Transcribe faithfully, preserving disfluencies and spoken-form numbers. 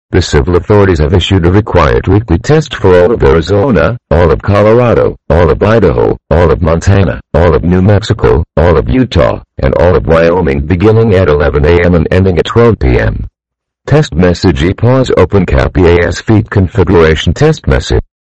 The civil authorities have issued a required weekly test for all of Arizona, all of Colorado, all of Idaho, all of Montana, all of New Mexico, all of Utah, and all of Wyoming beginning at eleven a m and ending at twelve p m Test message E pause open cap E A S feed configuration test message.